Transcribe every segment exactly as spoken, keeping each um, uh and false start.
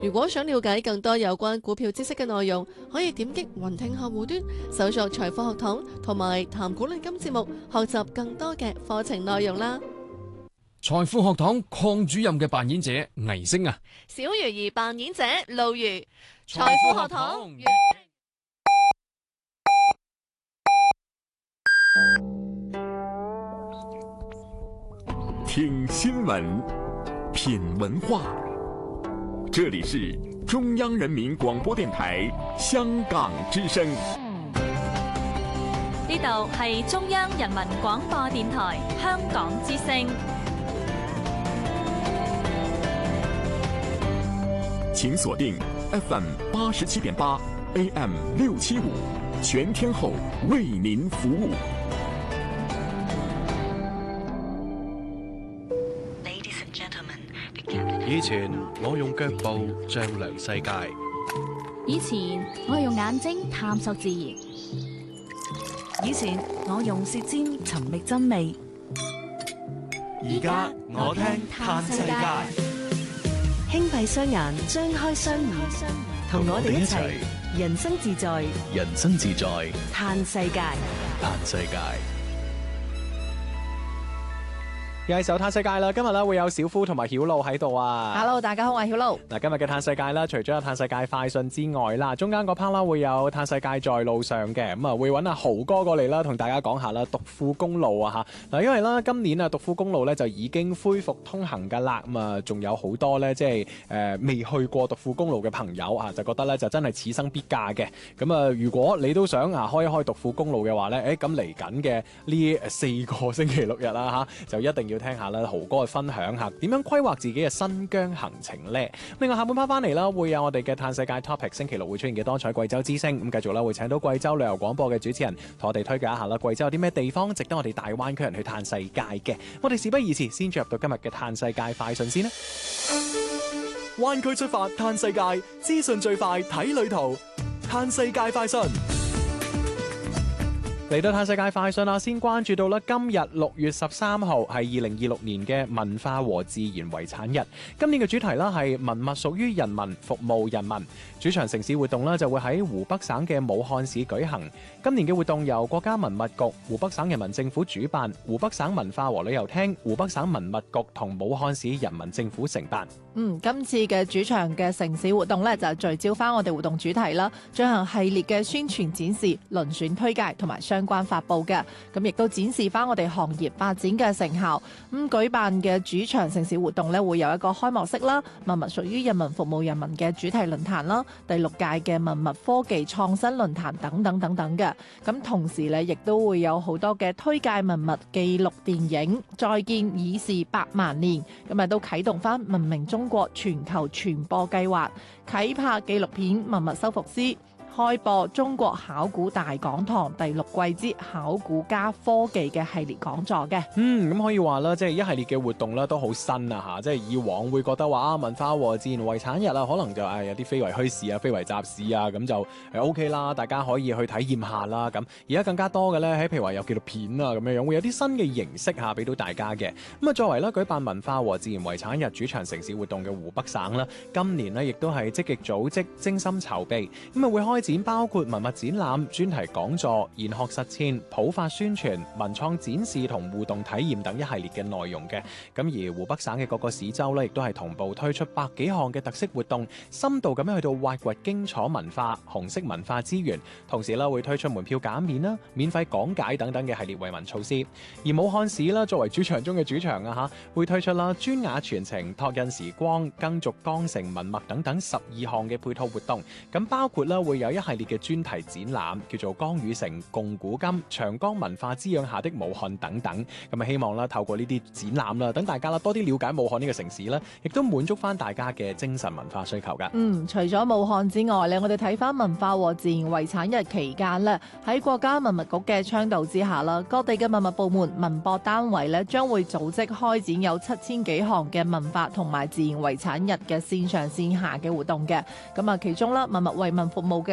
如果想了解更多有關股票知識嘅內容，可以點擊雲聽客戶端搜索財富學堂同埋談股論金節目，學習更多嘅課程內容啦。 財富學堂鄺主任嘅扮演者倪星啊， 小魚兒扮演者路如，財富學堂越聽新聞，品文化。這裡是中央人民廣播電台香港之聲。 呢度係中央人民廣播電台香港之聲。 請鎖定 F M 八十七點八 A M 六七五，全天候為您服務。 以前我用腳步丈量世界， 以前我用眼睛探索自然， 以前我用舌尖尋覓真味， 而家我聽嘆世界。 輕閉雙眼，張開雙耳，同我哋一齊人生自在， 人生自在嘆世界， 嘆世界。 又係手嘆世界啦！今日咧會有小夫同埋曉露喺度啊 ！Hello， 大家好，我係曉露。 嗱，今日嘅嘆世界啦，除咗有嘆世界快訊之外啦，中間嗰 part 啦會有嘆世界在路上嘅，咁啊會揾阿豪哥過嚟啦，同大家講下啦，獨富公路啊嚇嗱，因為啦今年啊獨富公路咧就已經恢復通行㗎啦，咁啊仲有好多咧即係誒未去過獨富公路嘅朋友啊，就覺得咧就真係此生必駕嘅。咁啊，如果你都想啊開一開獨富公路嘅話咧，誒咁嚟緊嘅呢四個星期六日啦嚇，就一定要聽下啦，豪哥去分享下點樣規劃自己嘅新疆行程呢。另外下半 part 翻嚟啦，會有我哋嘅嘆世界 topic， 星期六會出現嘅多彩貴州之聲。咁繼續啦，會請到貴州旅遊廣播嘅主持人同我哋推介一下啦，貴州有啲咩地方值得我哋大灣區人去嘆世界嘅。我哋事不宜遲，先進入到今日嘅嘆世界快訊先啦。灣區出發嘆世界，資訊最快睇旅途，嘆世界快訊。嚟到嘆世界快訊啦，先關注到啦，今日六月十三號係二零二六年嘅文化和自然遺產日。今年嘅主題啦係文物屬於人民，服務人民。主場城市活動啦就會喺湖北省嘅武漢市舉行。今年嘅活動由國家文物局、湖北省人民政府主辦，湖北省文化和旅遊廳、湖北省文物局同武漢市人民政府承辦。 嗯，今次嘅主場嘅城市活動咧就聚焦翻我哋活動主題啦，進行系列嘅宣傳展示、遴選推介同埋相關發佈嘅，咁亦都展示翻我哋行業發展嘅成效。咁、嗯、舉辦嘅主場城市活動咧會有一個開幕式啦，文物屬於人民，服務人民嘅主題論壇啦，第六屆嘅文物科技創新論壇等等等等嘅。咁同時咧亦都會有好多嘅推介文物記錄電影，再見已是百萬年，咁啊都啟動翻文明中國全球傳播計劃，啟拍紀錄片文物修復師，開播中國考古大講堂第六季之考古加科技嘅系列講座嘅。 嗯，咁可以話啦，即係一系列嘅活動咧都好新啊吓，即係以往會覺得話啊文化和自然遺產日啊，可能就誒有啲非為虛事啊、非為雜事啊，咁就誒 O K 啦，大家可以去體驗下啦。咁而家更加多嘅咧，喺譬如話有紀錄片啊咁樣樣，會有啲新嘅形式吓俾到大家嘅。咁啊，作為咧舉辦文化和自然遺產日主場城市活動嘅湖北省啦，今年呢亦都係積極組織、精心籌備，咁啊會開展包括文物展覽、專題講座、研學實踐、普法宣傳、文創展示同互動體驗等一系列嘅內容嘅。咁而湖北省嘅各個市州咧，亦都係同步推出百幾項嘅特色活動，深度咁樣去到挖掘荊楚文化、紅色文化資源，同時啦會推出門票減免啦、免費講解等等嘅系列惠民措施。而武漢市啦作為主場中嘅主場啊吓，會推出啦專雅傳承、拓印時光、耕續江城文物等等十二項嘅配套活動。咁包括啦會有一系列嘅專題展覽，叫做江與城共古今、長江文化滋養下的武漢等等。咁啊希望啦透過呢啲展覽啦，等大家啦多啲了解武漢呢個城市啦，亦都滿足翻大家嘅精神文化需求噶。 嗯，除咗武漢之外咧，我哋睇翻文化和自然遺產日期間咧，喺國家文物局嘅倡導之下啦，各地嘅文物部門、文博單位咧將會組織開展有七千幾項嘅文化同埋自然遺產日嘅線上線下嘅活動嘅。咁啊，其中啦文物為民服務嘅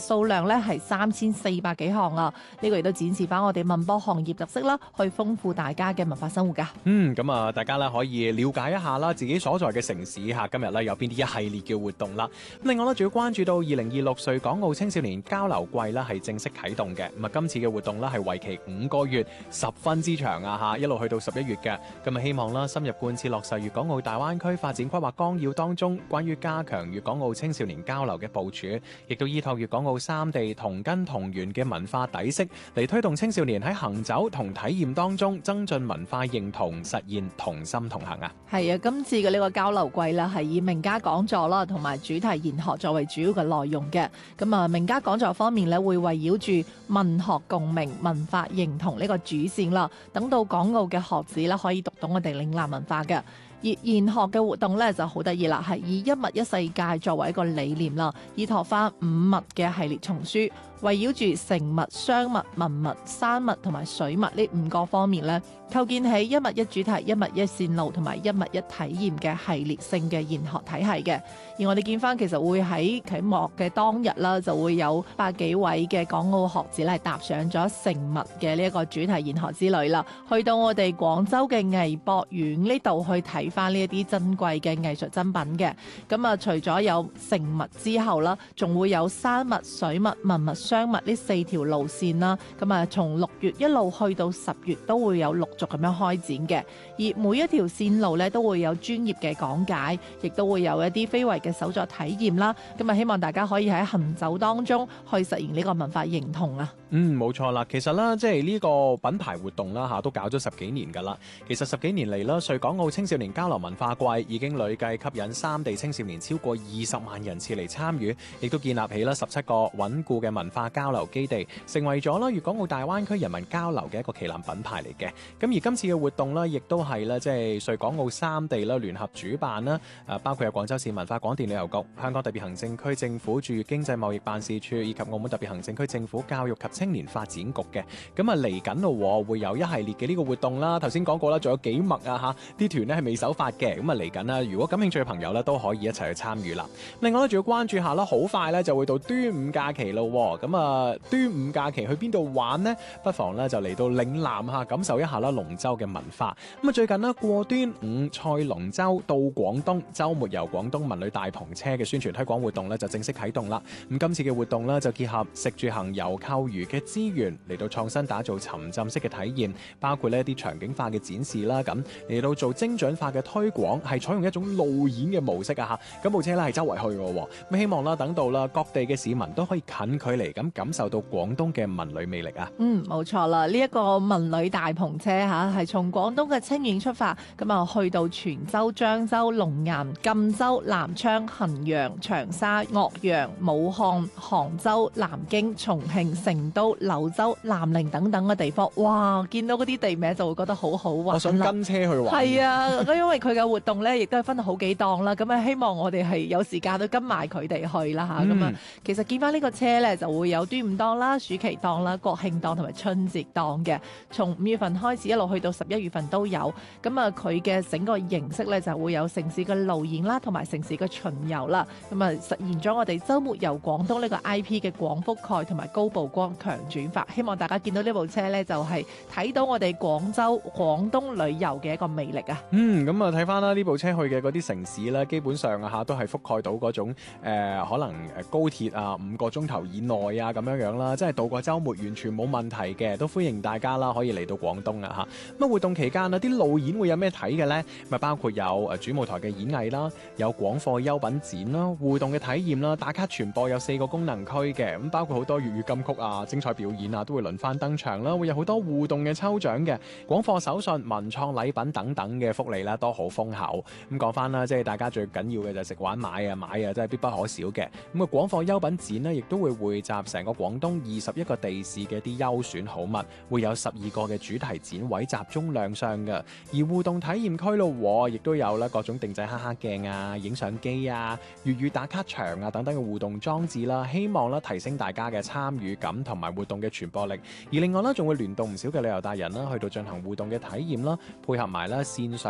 數量咧係三千四百幾項啊！呢個亦都展示翻我哋文博行業特色啦，去豐富大家嘅文化生活噶。 嗯，咁啊，大家咧可以了解一下啦，自己所在嘅城市嚇，今日咧有邊啲一系列嘅活動啦。咁另外咧，仲要關注到二零二六穗港澳青少年交流季咧係正式啟動嘅。咁啊，今次嘅活動咧係為期五個月，十分之長啊嚇，一路去到十一月嘅。咁啊，希望啦深入貫徹落實粵港澳大灣區發展規劃綱要當中關於加強粵港澳青少年交流嘅部署，亦都依託粵港澳三地同根同源嘅文化底色嚟推動青少年喺行走同體驗當中增進文化認同，實現同心同行啊！ 係啊，今次嘅呢個交流季啦，係以名家講座啦同埋主題研學作為主要嘅內容嘅。咁啊，名家講座方面咧會圍繞住文學共鳴、文化認同呢個主線啦，等到港澳嘅學子咧可以讀懂我哋嶺南文化嘅。而研學嘅活動咧就好得意啦，係以一物一世界作為一個理念啦，依託翻五物嘅系列叢書，圍繞住成物、商物、文物、山物同埋水物呢五個方面咧，構建起一物一主題、一物一線路同埋一物一體驗嘅系列性嘅研學體系嘅。而我哋見翻其實會喺啟幕嘅當日啦，就會有百幾位嘅港澳學子咧踏上咗成物嘅呢一個主題研學之旅啦，去到我哋廣州嘅藝博院呢度去睇翻呢一啲珍貴嘅藝術珍品嘅。咁啊，除咗有成物之後啦，仲會有山物、水物、文物、商物呢四條路線啦。咁啊，從六月一路去到十月都會有陸續咁樣開展嘅。而每一條線路咧都會有專業嘅講解，亦都會有一啲非遺嘅手作體驗啦。咁啊，希望大家可以喺行走當中去實現呢個文化認同啊。 嗯，冇錯啦。其實啦，即係呢個品牌活動啦嚇，都搞咗十幾年㗎啦。其實十幾年嚟啦，穗港澳青少年交流文化季已經累計吸引三地青少年超過二十萬人次嚟參與，亦都建立起啦十七個穩固嘅文化交流基地，成為咗啦粵港澳大灣區人民交流嘅一個旗艦品牌嚟嘅。咁而今次嘅活動呢，亦都係咧即係穗港澳三地啦聯合主辦啦，誒包括有廣州市文化廣電旅遊局、香港特別行政區政府駐粵經濟貿易辦事處以及澳門特別行政區政府教育及青年發展局嘅。咁啊嚟緊咯，會有一系列嘅呢個活動啦。頭先講過啦，仲有幾墨啊嚇，啲團呢係未首發嘅。咁啊嚟緊啦，如果感興趣嘅朋友呢，都可以一齊去參與啦。另外咧，仲要關注下啦，好快咧就會到端午假期咯。咁啊，端午假期去邊度玩呢？不妨咧就嚟到嶺南嚇，感受一下啦龍舟嘅文化。咁啊，最近呢，過端午賽龍舟到廣東，週末遊廣東文旅大篷車嘅宣傳推廣活動咧就正式啟動啦。咁今次嘅活動咧就結合食住行遊購娛嘅資源嚟到創新打造沉浸式嘅體驗，包括呢一啲場景化嘅展示啦，咁嚟到做精準化嘅推廣，係採用一種路演嘅模式啊嚇。咁部車咧係周圍去嘅，咁希望啦等到啦各地嘅市民都可以近距離咁感受到廣東嘅文旅魅力啊。 嗯，冇錯啦，呢、這、一個文旅大篷車嚇係從廣東嘅清遠出發，咁啊去到泉州、漳州、龍岩、贛州、南昌、衡陽、長沙、岳陽、武漢、杭州、南京、重慶、成都、柳州、南寧等等嘅地方。哇！見到嗰啲地名就會覺得好好玩。 我想跟車去玩。 係啊，因為佢嘅活動咧，亦都係分到好幾檔啦。咁啊，希望我哋係有時間都跟埋佢哋去啦嚇。咁、嗯、啊，其實見翻呢個車咧，就會有端午檔啦、暑期檔啦、國慶檔同埋春節檔嘅。從五月份開始一路去到十一月份都有。咁啊，佢嘅整個形式咧就會有城市嘅路演啦，同埋城市嘅巡遊啦。咁啊，實現咗我哋週末遊廣東呢個 I P 嘅廣覆蓋同埋高曝光強轉發。希望大家見到呢部車咧，就係、是、睇到我哋廣州廣東旅遊嘅一個魅力啊！ 嗯，咁啊睇翻啦，呢部車去嘅嗰啲城市咧，基本上啊嚇都係覆蓋到嗰種、呃、可能誒高鐵啊五個鐘頭以內啊咁樣樣啦，即係度過週末完全冇問題嘅，都歡迎大家啦可以嚟到廣東啊嚇。咁啊活動期間啊啲路演會有咩睇嘅咧？咪包括有誒主舞台嘅演藝啦，有廣貨優品展啦，互動嘅體驗啦，打卡傳播有四個功能區嘅，咁包括好多粵語金曲啊、精彩表演啊都會輪番登場啦，會有好多互動嘅抽獎嘅，廣貨手信、文創禮品等等嘅福利啦都好豐厚。咁講翻啦，即係大家最緊要嘅就係食玩買啊買啊，真係必不可少嘅。咁啊廣貨優品展呢，亦都會匯集成個廣東二十一個地市嘅啲優選好物，會有十二個嘅主題展位集中亮相嘅。而互動體驗區咯，亦都有啦各種定制黑黑鏡啊、影相機啊、粵語打卡牆啊等等嘅互動裝置啦，希望啦提升大家嘅參與感同埋活動嘅傳播力。而另外咧仲會聯動唔少嘅旅遊達人啦，去到進行互動嘅體驗啦，配合埋啦線上嘅傳媒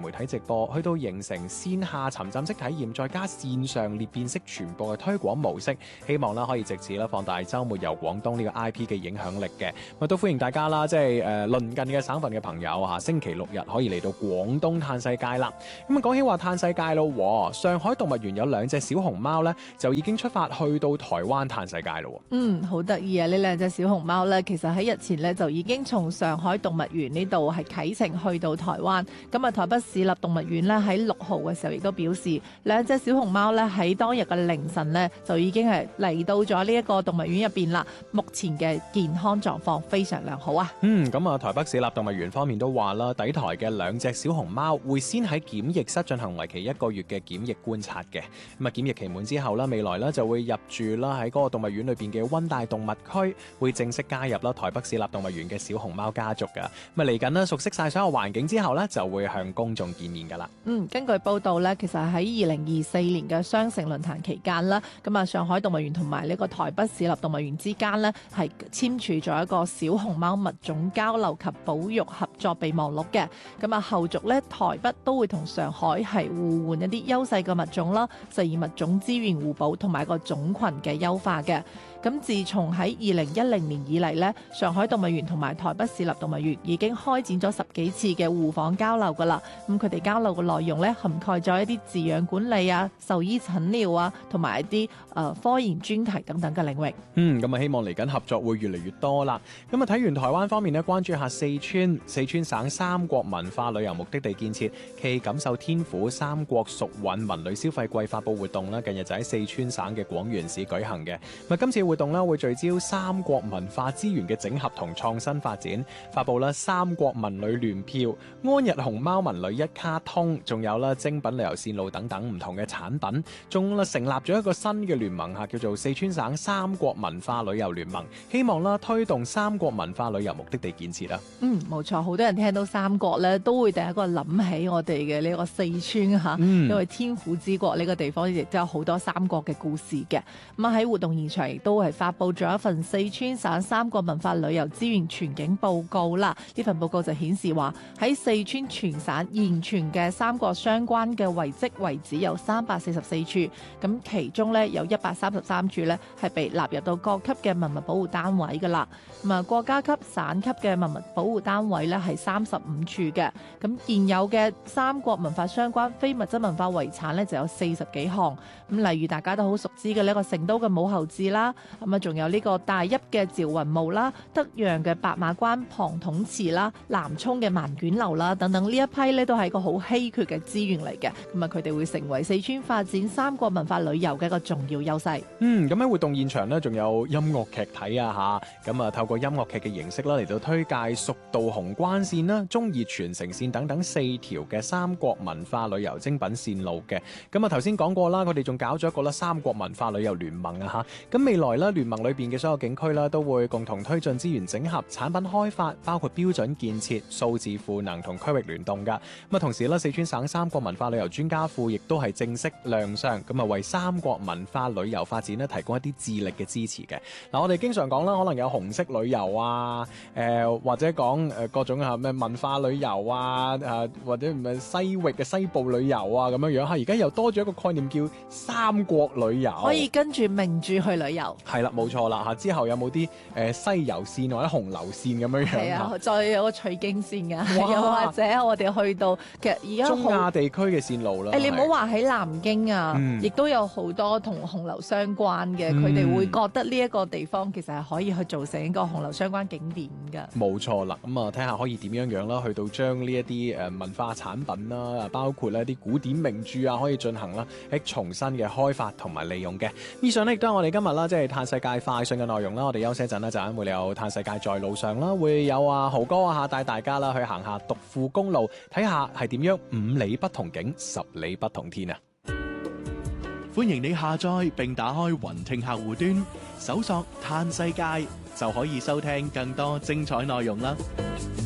媒體直播，去到形成線下沉浸式體驗，再加線上裂變式傳播嘅推廣模式，希望啦可以藉此啦放大週末遊廣東呢個 I P 嘅影響力嘅。咁都歡迎大家啦，即係誒鄰近嘅省份嘅朋友嚇，星期六日可以嚟到廣東嘆世界啦。咁啊講起話嘆世界咯，上海動物園有兩隻小熊貓咧，就已經出發去到台灣嘆世界咯。 嗯，好得意啊！呢兩隻小熊貓咧，其實喺日前咧就已經從上海動物園呢度係啟程去到台灣。咁啊，台北市立動物園咧喺六號嘅時候亦都表示，兩隻小熊貓咧喺當日嘅凌晨咧就已經係嚟到咗呢一個動物園入邊啦。目前嘅健康狀況非常良好啊。 嗯，咁啊，台北市立動物園方面都話啦，抵台嘅兩隻小熊貓會先喺檢疫室進行為期一個月嘅檢疫觀察嘅。咁啊，檢疫期滿之後啦，未來咧就會入住啦喺嗰個動物園裏邊嘅溫帶動物區，會正式加入啦台北市立動物園嘅小熊貓家族噶。咁啊，嚟緊咧熟悉晒所有環境之後咧，就會向公眾見面噶啦。 嗯，根據報道咧，其實喺二零二四年嘅雙城論壇期間啦，咁啊上海動物園同埋呢個台北市立動物園之間呢，係簽署咗一個小熊貓物種交流及保育合作備忘錄嘅。咁啊後續咧，台北都會同上海係互換一啲優勢嘅物種啦，實現物種資源互補同埋個種群嘅優化嘅。咁自從喺二零一零年以嚟咧，上海動物園同埋台北市立動物園已經開展咗十幾次嘅互訪交流噶啦。咁佢哋交流嘅內容咧，涵蓋咗一啲飼養管理啊、獸醫診療啊，同埋一啲誒、呃、科研專題等等嘅領域。 嗯，咁啊希望嚟緊合作會越嚟越多啦。咁啊睇完台灣方面咧，關注下四川，四川省三國文化旅遊目的地建設暨感受天府三國蜀韻文旅消費季發佈活動啦，近日就喺四川省嘅廣元市舉行嘅。咁啊今次活動咧會聚焦三國文化資源嘅整合同創新發展，發佈啦三國文旅聯票、安日熊貓文旅一卡通，仲有啦精品旅遊線路等等唔同嘅產品，仲啦成立咗一個新嘅聯盟嚇，叫做四川省三國文化旅遊聯盟，希望啦推動三國文化旅遊目的地建設啊。 嗯，冇錯，好多人聽到三國咧，都會第一個諗起我哋嘅呢個四川嚇， 嗯、 因為天府之國呢個地方亦都有好多三國嘅故事嘅。咁啊喺活動現場亦都係發佈咗一份四川省三國文化旅遊資源全景報告啦。呢份報告就顯示話喺四川全省現存嘅三國相關嘅遺跡遺址有三百四十四處，咁其中咧有一百三十三處咧係被納入到各級嘅文物保護單位噶啦。咁啊國家級、省級嘅文物保護單位咧係三十五處嘅。咁現有嘅三國文化相關非物質文化遺產咧就有四十幾項。咁例如大家都好熟知嘅呢個成都嘅武侯祠啦，咁啊仲有呢個大邑嘅趙雲墓啦、德陽嘅白馬關龐統祠啦、南涌嘅萬卷樓啦等等，呢一批咧都係一個好稀缺嘅資源嚟嘅。咁啊佢哋會成為四川發展三國文化旅遊嘅一個重要優勢。 嗯，咁喺活動現場呢，仲有音樂劇睇啊嚇，咁啊透過音樂劇嘅形式啦嚟到推介蜀道雄關線啦、忠義傳承線等等四條嘅三國文化旅遊精品線路嘅。咁啊頭先講過啦，佢哋仲搞咗一個啦三國文化旅遊聯盟啊嚇。咁未來咧聯盟裏邊嘅所有景區啦，都會共同推進資源整合、產品開發，包括標準建設、數字賦能同區域聯動噶。咁啊同時咧，四川省三國文化旅遊專家庫亦都係正式亮相，咁啊為三國文化旅遊發展咧提供一啲致力嘅支持嘅。嗱，我哋經常講啦，可能有紅色旅遊啊，誒、呃、或者講誒各種啊咩文化旅遊啊，誒或者唔係西域嘅西部旅遊啊咁樣樣嚇。而家又多咗一個概念叫三國旅遊， 可以跟住名著去旅遊。 係啦，冇錯啦嚇。之後有冇啲誒西遊線或者紅樓線咁樣樣？ 係啊，再有個取經線㗎，又或者我哋去到其實而家中亞地區嘅線路啦。 誒，你唔好話喺南京啊， 嗯、 亦都有好多同紅樓相關嘅，佢哋、嗯、會覺得呢一個地方其實係可以去做成一個紅樓相關景點㗎。 冇錯啦，咁啊睇下可以點樣樣啦，去到將呢一啲誒文化產品啦，包括呢啲古典名著啊，可以進行啦喺重新嘅開發同埋利用嘅。以上呢亦都係我哋今日啦，即係嘆世界快訊嘅內容啦。我哋休息一陣啦，陣間會有嘆世界在路上啦，會有啊豪哥啊帶大家啦去行下獨富公路，睇下係點樣五里不同景，十里不同天啊！ 歡迎你下載並打開雲聽客戶端，搜索嘆世界就可以收聽更多精彩內容啦。